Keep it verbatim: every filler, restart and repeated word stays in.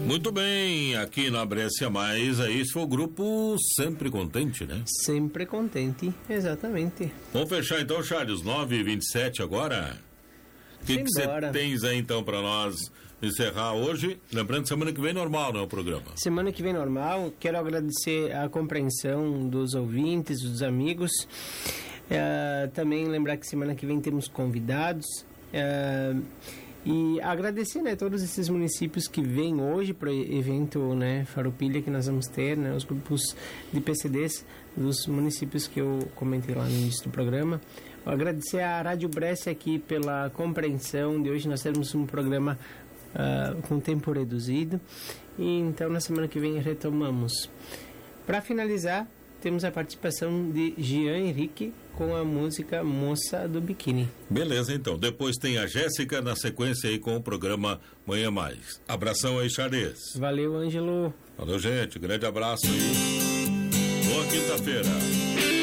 Muito bem, aqui na Brescia Mais, aí foi o grupo Sempre Contente, né? Sempre Contente, exatamente. Vamos fechar então, Charles, nove e vinte e sete agora. O que você tens aí então para nós encerrar hoje? Lembrando, semana que vem normal, não é o programa? Semana que vem normal. Quero agradecer a compreensão dos ouvintes, dos amigos. Uh, também lembrar que semana que vem temos convidados. Uh, e agradecer, né, todos esses municípios que vêm hoje para o evento, né, Farroupilha, que nós vamos ter, né, os grupos de P C Ds dos municípios que eu comentei lá no início do programa. Agradecer à Rádio Brescia aqui pela compreensão de hoje. Nós temos um programa uh, com tempo reduzido, e então na semana que vem retomamos. Para finalizar, temos a participação de Jean Henrique com a música Moça do Biquíni. Beleza, então. Depois tem a Jéssica na sequência aí com o programa Manhã Mais. Abração aí, Charles. Valeu, Ângelo. Valeu, gente. Grande abraço aí. Boa quinta-feira.